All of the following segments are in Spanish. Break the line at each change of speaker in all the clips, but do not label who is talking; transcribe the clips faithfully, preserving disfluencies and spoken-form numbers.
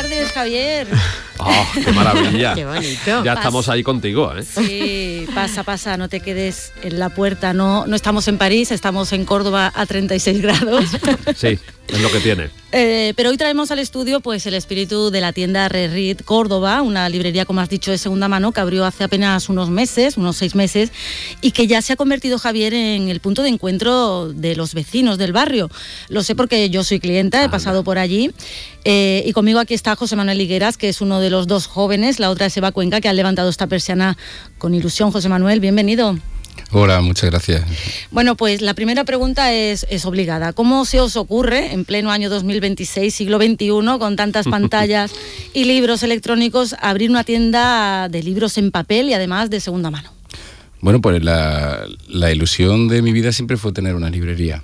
tardes, Javier.
¡Oh, qué maravilla!
¡Qué bonito!
Ya
Pasa.
estamos ahí contigo, ¿eh?
Sí, pasa, pasa, no te quedes en la puerta. No, no estamos en París, estamos en Córdoba a treinta y seis grados.
Sí, es lo que tiene.
Eh, pero hoy traemos al estudio pues el espíritu de la tienda Rerit Córdoba, una librería, como has dicho, de segunda mano que abrió hace apenas unos meses, unos seis meses, y que ya se ha convertido, Javier, en el punto de encuentro de los vecinos del barrio. Lo sé porque yo soy clienta, he pasado por allí, eh, y conmigo aquí está José Manuel Higueras, que es uno de los dos jóvenes, la otra es Eva Cuenca, que han levantado esta persiana con ilusión. José Manuel, bienvenido.
Hola, muchas gracias.
Bueno, pues la primera pregunta es, es obligada. ¿Cómo se os ocurre, en pleno año dos mil veintiséis, siglo veintiuno, con tantas pantallas y libros electrónicos, abrir una tienda de libros en papel y además de segunda mano?
Bueno, pues la, la ilusión de mi vida siempre fue tener una librería.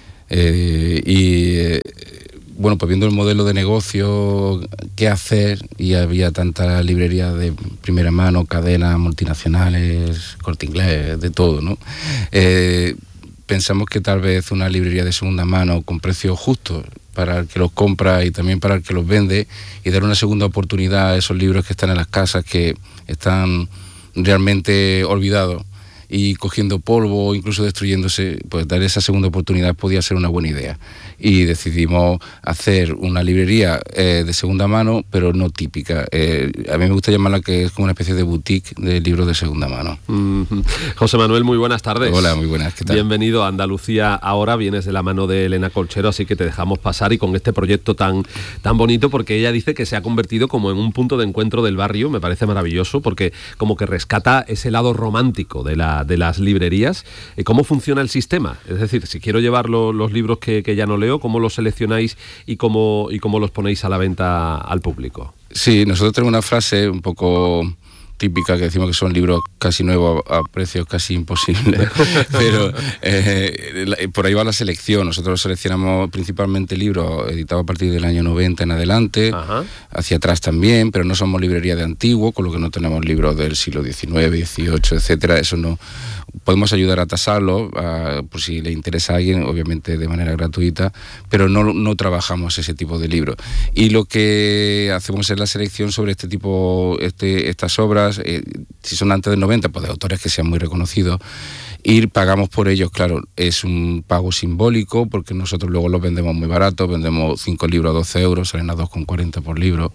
Eh, y eh, bueno, pues viendo el modelo de negocio, qué hacer, y había tantas librerías de primera mano, cadenas multinacionales, Corte Inglés, de todo, ¿no? Eh, pensamos que tal vez una librería de segunda mano con precios justos para el que los compra y también para el que los vende, y dar una segunda oportunidad a esos libros que están en las casas, que están realmente olvidados y cogiendo polvo, incluso destruyéndose, pues dar esa segunda oportunidad podía ser una buena idea. Y decidimos hacer una librería eh, de segunda mano, pero no típica. Eh, a mí me gusta llamarla que es como una especie de boutique de libros de segunda mano.
Mm-hmm. José Manuel, muy buenas tardes.
Hola, muy buenas, ¿qué tal?
Bienvenido a Andalucía Ahora, vienes de la mano de Elena Colchero, así que te dejamos pasar, y con este proyecto tan, tan bonito, porque ella dice que se ha convertido como en un punto de encuentro del barrio. Me parece maravilloso, porque como que rescata ese lado romántico de, la, de las librerías. ¿Cómo funciona el sistema? Es decir, si quiero llevar lo, los libros que, que ya no leo, ¿cómo los seleccionáis y cómo, y cómo los ponéis a la venta al público?
Sí, nosotros tenemos una frase un poco típica que decimos que son libros casi nuevos a, a precios casi imposibles, pero eh, la, por ahí va la selección. Nosotros seleccionamos principalmente libros editados a partir del año noventa en adelante. Ajá. Hacia atrás también, pero no somos librería de antiguo, con lo que no tenemos libros del siglo diecinueve, dieciocho, etcétera. Eso no. Podemos ayudar a tasarlo, a, por si le interesa a alguien, obviamente de manera gratuita, pero no, no trabajamos ese tipo de libros. Y lo que hacemos es la selección sobre este tipo, este, estas obras, eh, si son antes del noventa, pues de autores que sean muy reconocidos, y pagamos por ellos. Claro, es un pago simbólico, porque nosotros luego los vendemos muy baratos, vendemos cinco libros a doce euros, salen a dos con cuarenta por libro,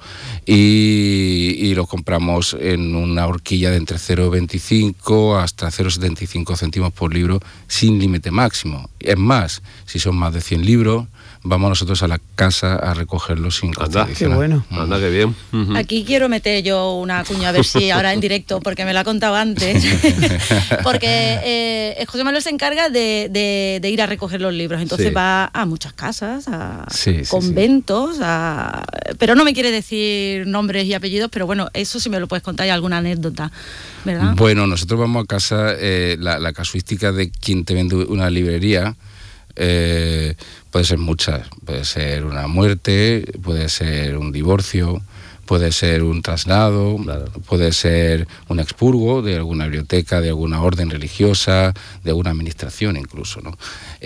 y, y los compramos en una horquilla de entre cero coma veinticinco hasta cero coma setenta y cinco céntimos por libro, sin límite máximo. Es más, si son más de cien libros, vamos nosotros a la casa a recogerlos sin coste adicional.
Qué bueno. Anda, qué bien. Uh-huh.
Aquí quiero meter yo una cuña, a ver si ahora en directo, porque me lo ha contado antes. Porque eh, José Manuel se encarga de, de, de ir a recoger los libros. Entonces sí. va a muchas casas, a sí, sí, conventos, sí. A... pero no me quiere decir nombres y apellidos, pero bueno, eso sí me lo puedes contar, y alguna anécdota, ¿verdad?
Bueno, nosotros vamos a casa, eh, la, la casuística de quien te vende una librería, Eh, puede ser muchas, puede ser una muerte, puede ser un divorcio, puede ser un traslado, claro. Puede ser un expurgo de alguna biblioteca, de alguna orden religiosa, de alguna administración incluso, ¿no?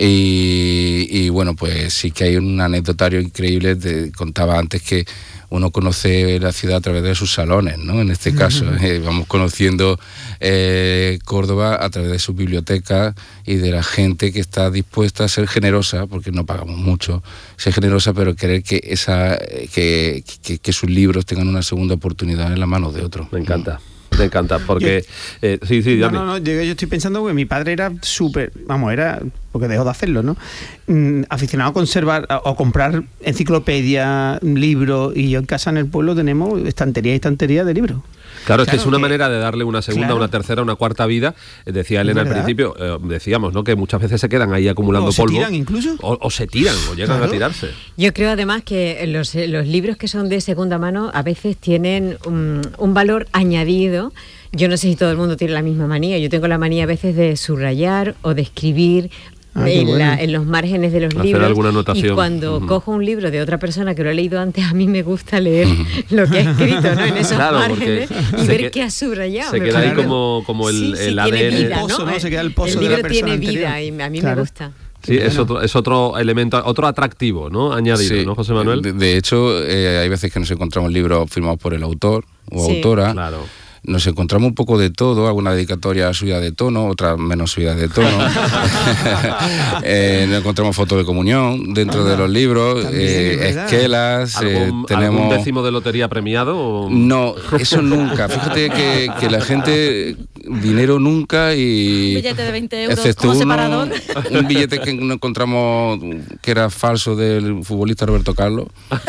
Y, y bueno, pues sí que hay un anecdotario increíble. Te contaba antes que uno conoce la ciudad a través de sus salones, ¿no? En este caso, uh-huh. eh, vamos conociendo eh, Córdoba a través de sus bibliotecas y de la gente que está dispuesta a ser generosa, porque no pagamos mucho, ser generosa, pero querer que esa que, que, que sus libros tengan una segunda oportunidad en las manos de otro.
Me encanta. Me encanta, porque... Yo, eh, sí, sí,
no, no, no, yo, yo estoy pensando que mi padre era súper... Vamos, era... porque dejó de hacerlo, ¿no? Mm, aficionado a conservar a, a comprar enciclopedia, libros, y yo en casa en el pueblo tenemos estantería y estantería de libros.
Claro, es claro, que es una que, manera de darle una segunda, claro. una tercera, una cuarta vida. Decía Elena al principio, eh, decíamos, ¿no?, que muchas veces se quedan ahí acumulando
o
polvo.
O se tiran incluso.
O, o se tiran, o llegan claro. a tirarse.
Yo creo además que los, los libros que son de segunda mano a veces tienen un, un valor añadido. Yo no sé si todo el mundo tiene la misma manía. Yo tengo la manía a veces de subrayar o de escribir Ah, en, bueno. la, en los márgenes de los
Hacer
libros,
alguna anotación.
Y cuando uh-huh. cojo un libro de otra persona que lo he leído antes, a mí me gusta leer
uh-huh.
lo que ha escrito, ¿no?, en esos
claro,
márgenes y ver
que,
qué ha subrayado.
Se
me
queda
parece.
ahí como, como el,
sí, sí,
el A D N.
tiene vida,
el pozo,
¿no?
¿no? Se queda el pozo
el
de
libro
la persona
tiene
anterior.
vida y a mí
claro.
me gusta.
Sí, es otro, es otro elemento, otro atractivo, ¿no? Añadido,
sí.
¿no, José Manuel?
De, de hecho, eh, hay veces que nos encontramos libros firmados por el autor o
Sí.
autora.
Claro.
Nos encontramos un poco de todo, alguna dedicatoria subida de tono, otra menos subida de tono. eh, nos encontramos fotos de comunión dentro de los libros,
También,
eh,
es verdad.
esquelas, eh,
¿Algún,
tenemos...
¿Algún décimo de lotería premiado? O...
No, eso nunca. Fíjate que, que la gente, dinero nunca y...
Un billete de veinte euros
excepto
como
uno,
separador.
un billete que no encontramos que era falso del futbolista Roberto Carlos.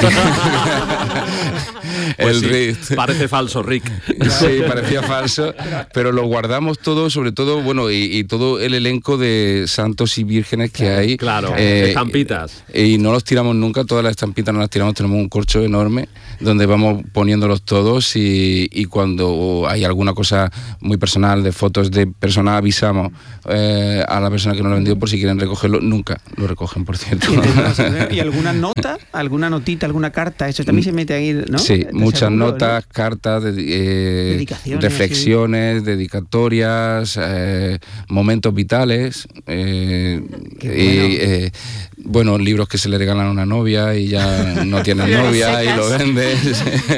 Pues
El
sí,
Rick.
parece falso, Rick.
Sí, parecía falso, pero lo guardamos todo, sobre todo, bueno, y, y todo el elenco de santos y vírgenes que hay.
Claro,
eh,
estampitas.
Y no los tiramos nunca, todas las estampitas no las tiramos, tenemos un corcho enorme donde vamos poniéndolos todos y, y cuando hay alguna cosa muy personal, de fotos de personas, avisamos eh, a la persona que nos lo ha vendido por si quieren recogerlo. Nunca lo recogen, por cierto.
¿Y alguna nota, alguna notita, alguna carta? Eso también se mete ahí, ¿no?
Sí,
De
muchas
seguro,
notas, cartas, de, eh,
Dedicaciones,
reflexiones, dedicatorias, eh, momentos vitales, eh,
Qué
y,
bueno.
eh, bueno, libros que se le regalan a una novia y ya no tienen novia y lo vendes,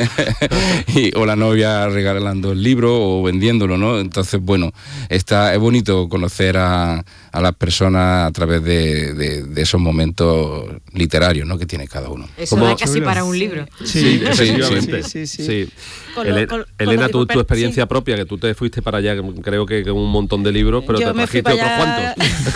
y, o la novia regalando el libro o vendiéndolo, ¿no? Entonces, bueno, está, es bonito conocer a, a las personas a través de, de, de esos momentos literarios, ¿no?, que tiene cada uno.
Eso
¿Cómo?
da casi para un libro.
Sí, efectivamente.
sí, sí, sí.
Sí.
Con lo-
Ele-
con- con
Elena,
lo
tú,
digo,
tu
per-
experiencia
sí.
propia, que tú te fuiste para allá, creo que con un montón de libros, pero
Yo
te
me fui
trajiste otros
para allá.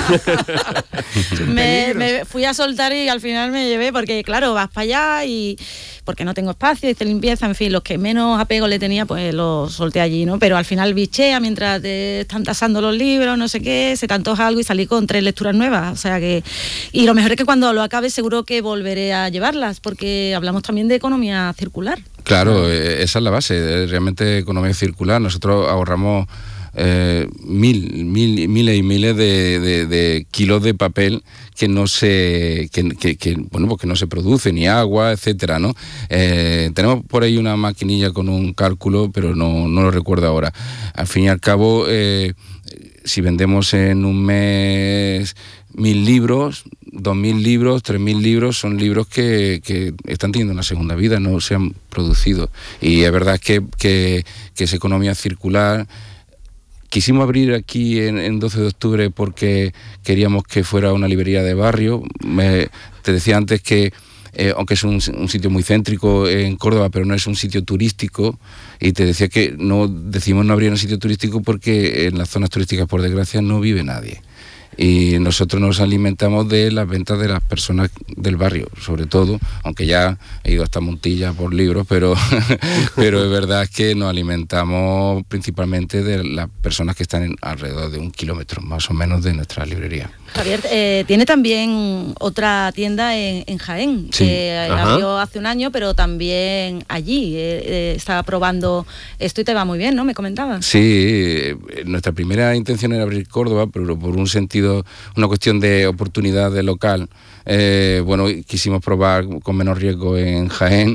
cuantos.
me, me fui a soltar y al final me llevé, porque claro, vas para allá y porque no tengo espacio, hice limpieza, en fin, los que menos apego le tenía, pues los solté allí, ¿no? Pero al final bichea mientras te están tasando los libros, no sé qué, se te antoja algo y salí con tres lecturas nuevas, o sea que... Y lo mejor es que cuando lo acabe seguro que volveré a llevarlas, porque hablamos también de economía circular.
Claro, eh, esa es la base, eh, realmente economía circular. Nosotros ahorramos eh, mil, mil, miles y miles de, de, de kilos de papel que no se, que, que, que, bueno, pues que no se produce, ni agua, etcétera, ¿no? Eh, tenemos por ahí una maquinilla con un cálculo, pero no, no lo recuerdo ahora. Al fin y al cabo, eh, si vendemos en un mes mil libros, dos mil libros, tres mil libros, son libros que, que están teniendo una segunda vida, no se han producido. Y es verdad que, que, que es economía circular. Quisimos abrir aquí en, en doce de octubre porque queríamos que fuera una librería de barrio. Me, te decía antes que Eh, aunque es un, un sitio muy céntrico en Córdoba, pero no es un sitio turístico, y te decía que no decimos no abrir un sitio turístico porque en las zonas turísticas, por desgracia, no vive nadie. Y nosotros nos alimentamos de las ventas de las personas del barrio, sobre todo, aunque ya he ido hasta Montilla por libros, pero, pero es verdad que nos alimentamos principalmente de las personas que están en alrededor de un kilómetro, más o menos, de nuestra librería.
Javier, eh, tiene también otra tienda en, en Jaén,
Sí.
que
Ajá.
abrió hace un año, pero también allí eh, eh, estaba probando esto y te va muy bien, ¿no? Me comentabas.
Sí, eh, nuestra primera intención era abrir Córdoba, pero por un sentido, una cuestión de oportunidad de local. Eh, bueno, quisimos probar con menos riesgo en Jaén,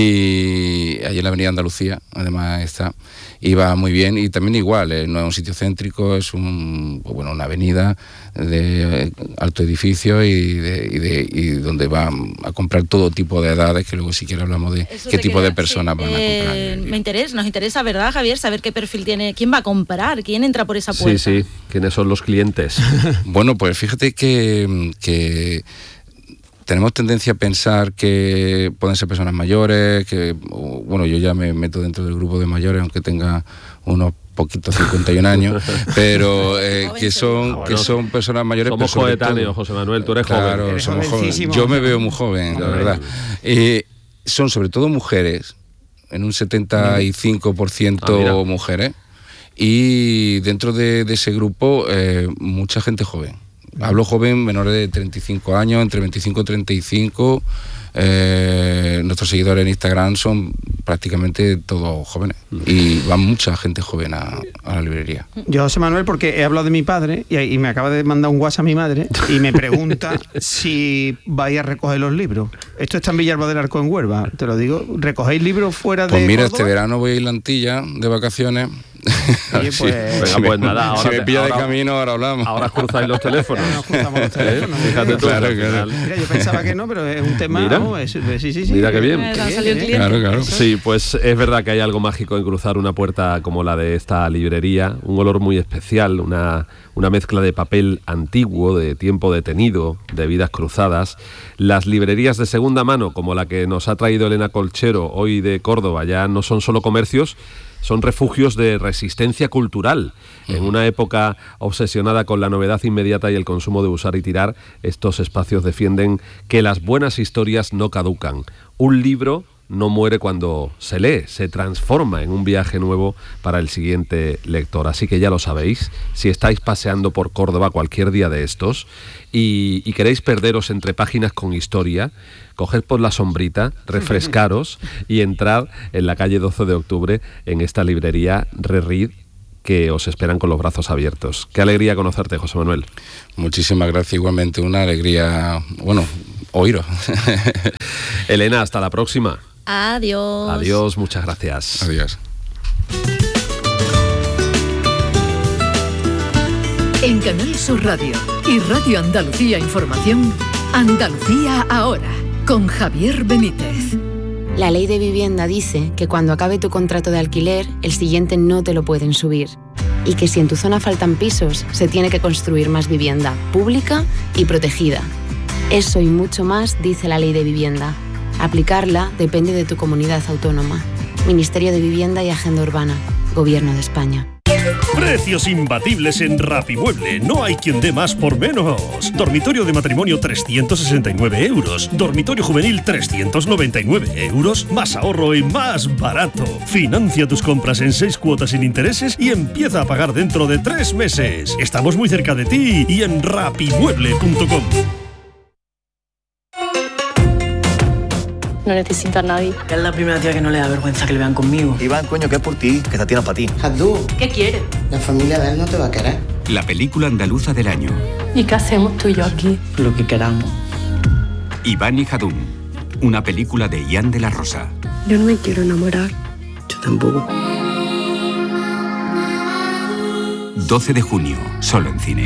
y allí en la avenida Andalucía, además está, y va muy bien, y también igual, eh, no es un sitio céntrico, es un, pues bueno, una avenida de eh, alto edificio y, de, y, de, y donde van a comprar todo tipo de edades, que luego si quieres hablamos de
Eso
qué
te
tipo
quería-
de personas
sí,
van a
eh,
comprar.
Me interesa, nos interesa, ¿verdad, Javier? Saber qué perfil tiene, quién va a comprar, quién entra por esa puerta.
Sí, sí, ¿quiénes son los clientes?
Bueno, pues fíjate que, que tenemos tendencia a pensar que pueden ser personas mayores, que, o, bueno, yo ya me meto dentro del grupo de mayores, aunque tenga unos poquitos cincuenta y un años, pero eh, que son
Ah, bueno,
que son personas mayores.
Somos
pero sobre
coetáneos,
todo-
José Manuel, tú eres
claro,
joven.
Eres
somos jóvenes.
jovencísimo.
Yo me veo muy joven, la
Joven.
verdad. Eh, son sobre todo mujeres, en un setenta y cinco por ciento
Ah, mira.
mujeres, y dentro de, de ese grupo eh, mucha gente joven. Hablo joven, menores de treinta y cinco años, entre veinticinco y treinta y cinco. Eh, nuestros seguidores en Instagram son prácticamente todos jóvenes, y va mucha gente joven a, a la librería.
Yo, José Manuel, porque he hablado de mi padre y, y me acaba de mandar un WhatsApp a mi madre y me pregunta si vais a recoger los libros. Esto está en Villalba del Arco, en Huelva, te lo digo. ¿Recogéis libros fuera
Pues
de
mira,
Córdoba?
este verano voy a ir a Antilla de vacaciones,
Oye,
Sí,
pues,
venga, pues nada, ahora
si me
te-
pilla de
ahora-
camino, ahora hablamos.
Ahora cruzáis los teléfonos.
Ahora nos cruzamos los teléfonos.
¿Eh? Fíjate tú,
Claro,
al
claro.
final.
Mira, yo pensaba que no, pero es un tema.
Mira.
¿no? Es- sí, sí, sí.
Mira qué bien.
Eh,
Qué
ha
bien,
salido el
¿eh?
cliente.
Claro, claro.
Sí, pues es verdad que hay algo mágico en cruzar una puerta como la de esta librería, un olor muy especial, una, una mezcla de papel antiguo, de tiempo detenido, de vidas cruzadas. Las librerías de segunda mano, como la que nos ha traído Elena Colchero hoy de Córdoba, ya no son solo comercios, son refugios de resistencia cultural. En una época obsesionada con la novedad inmediata y el consumo de usar y tirar, estos espacios defienden que las buenas historias no caducan. Un libro no muere cuando se lee, se transforma en un viaje nuevo para el siguiente lector. Así que ya lo sabéis, si estáis paseando por Córdoba cualquier día de estos y, y queréis perderos entre páginas con historia, coged por la sombrita, refrescaros y entrar en la calle doce de octubre en esta librería Rerid, que os esperan con los brazos abiertos. Qué alegría conocerte, José Manuel.
Muchísimas gracias, igualmente una alegría, bueno, oíros.
Elena, hasta la próxima.
Adiós.
Adiós, muchas gracias.
Adiós.
En Canal Sur Radio y Radio Andalucía Información, Andalucía Ahora, con Javier Benítez.
La ley de vivienda dice que cuando acabe tu contrato de alquiler, el siguiente no te lo pueden subir. Y que si en tu zona faltan pisos, se tiene que construir más vivienda pública y protegida. Eso y mucho más dice la ley de vivienda. Aplicarla depende de tu comunidad autónoma. Ministerio de Vivienda y Agenda Urbana. Gobierno de España.
Precios imbatibles en Rapimueble. No hay quien dé más por menos. Dormitorio de matrimonio trescientos sesenta y nueve euros. Dormitorio juvenil trescientos noventa y nueve euros. Más ahorro y más barato. Financia tus compras en seis cuotas sin intereses y empieza a pagar dentro de tres meses. Estamos muy cerca de ti y en rapimueble punto com.
No necesito a nadie.
Es la primera tía que no le da vergüenza que le vean conmigo.
Iván, coño, que es por ti, que esta tía no es para ti.
Jadú,
¿Qué quieres?
la familia de él no te va a querer.
La película andaluza del año.
¿Y qué hacemos tú y yo aquí?
Lo que queramos.
Iván y Jadún. Una película de Ian de la Rosa.
Yo no me quiero enamorar.
Yo tampoco.
doce de junio, solo en cine.